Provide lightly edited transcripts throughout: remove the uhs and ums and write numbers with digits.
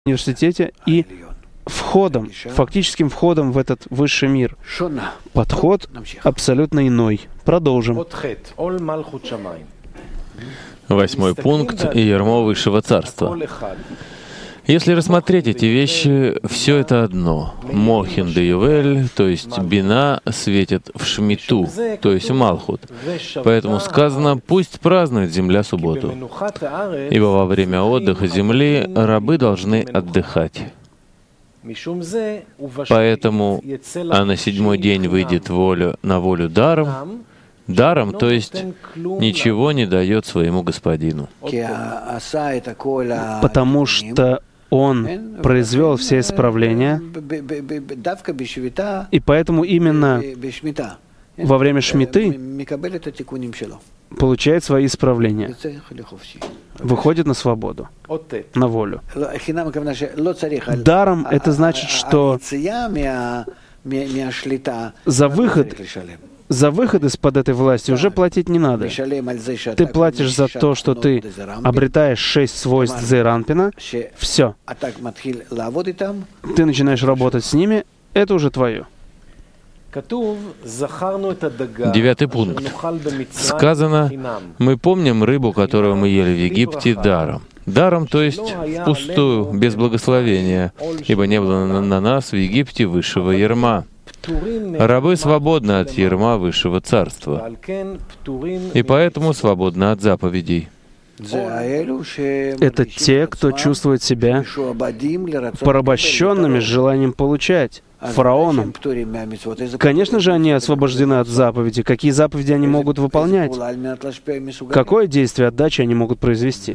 университете и фактическим входом в этот высший мир. Подход абсолютно иной. Продолжим. 8 пункт. Ярмо Высшего Царства. Если рассмотреть эти вещи, все это одно. Мохин де Ювель, то есть Бина, светит в Шмиту, то есть в Малхут. Поэтому сказано, пусть празднует земля субботу. Ибо во время отдыха земли рабы должны отдыхать. Поэтому, а на 7-й день выйдет на волю даром, то есть ничего не дает своему господину. Потому что он произвел все исправления, и поэтому именно во время Шмиты получает свои исправления, выходит на свободу, на волю. Даром это значит, что за выход из-под этой власти уже платить не надо. Ты платишь за то, что ты обретаешь 6 свойств Зейр-Анпина. Все. Ты начинаешь работать с ними, это уже твое. 9 пункт. Сказано, мы помним рыбу, которую мы ели в Египте, даром. Даром, то есть впустую, без благословения, ибо не было на нас в Египте высшего ярма. Рабы свободны от ярма Высшего Царства, и поэтому свободны от заповедей. Это те, кто чувствует себя порабощенными с желанием получать, фараоном. Конечно же, они освобождены от заповедей. Какие заповеди они могут выполнять? Какое действие отдачи они могут произвести?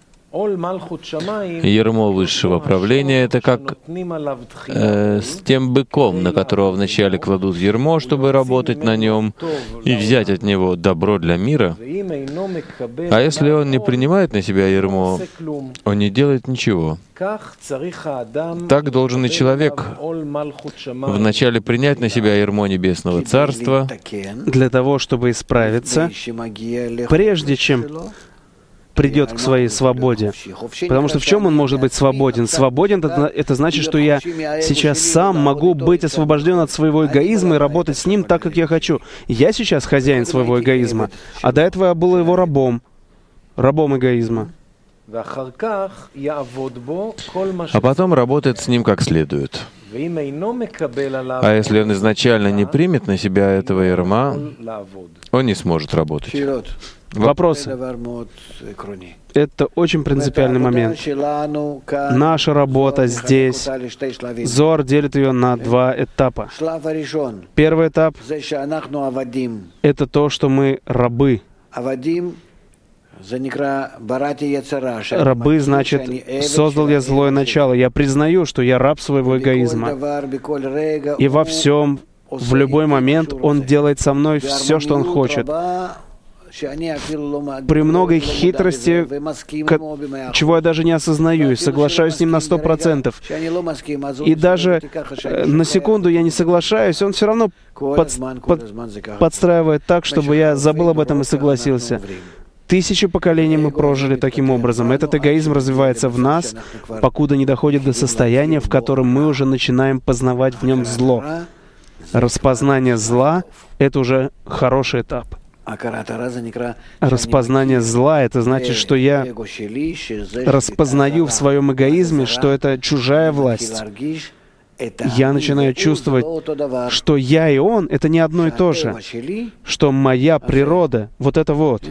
Ярмо высшего правления — это как с тем быком, на которого вначале кладут ярмо, чтобы работать на нем и взять от него добро для мира. А если он не принимает на себя ярмо, он не делает ничего. Так должен и человек вначале принять на себя ярмо Небесного Царства, для того, чтобы исправиться, прежде чем придет к своей свободе. Потому что в чем он может быть свободен? Свободен — это значит, что я сейчас сам могу быть освобожден от своего эгоизма и работать с ним так, как я хочу. Я сейчас хозяин своего эгоизма, а до этого я был его рабом эгоизма. А потом работает с ним как следует. А если он изначально не примет на себя этого ярма, он не сможет работать. Вопросы? Это очень принципиальный момент. Наша работа здесь, Зоар делит ее на 2 этапа. Первый этап — это то, что мы рабы. Рабы, значит, создал я злое начало. Я признаю, что я раб своего эгоизма. И во всем, в любой момент, он делает со мной все, что он хочет. При многой хитрости, чего я даже не осознаю, и соглашаюсь с ним на 100%. И даже на секунду я не соглашаюсь, он все равно подстраивает так, чтобы я забыл об этом и согласился. 1000 поколений мы прожили таким образом. Этот эгоизм развивается в нас, покуда не доходит до состояния, в котором мы уже начинаем познавать в нем зло. Распознание зла — это уже хороший этап. Распознание зла — это значит, что я распознаю в своем эгоизме, что это чужая власть. Я начинаю чувствовать, что я и он — это не одно и то же, что моя природа — вот это вот.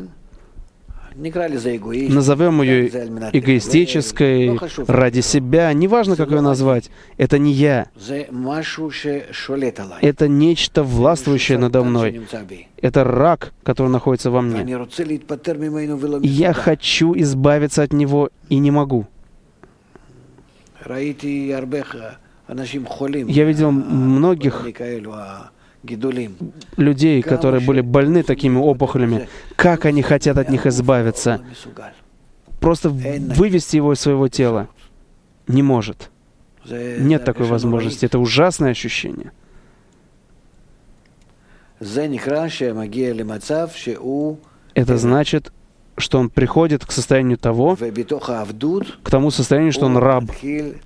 Назовем ее эгоистической, ради себя, неважно, как ее назвать. Это не я. Это нечто властвующее надо мной. Это рак, который находится во мне. И я хочу избавиться от него и не могу. Я видел многих людей, которые были больны такими опухолями. Как они хотят от них избавиться? Просто вывести его из своего тела не может. Нет такой возможности. Это ужасное ощущение. Это значит, что он приходит к состоянию того, к тому состоянию, что он раб.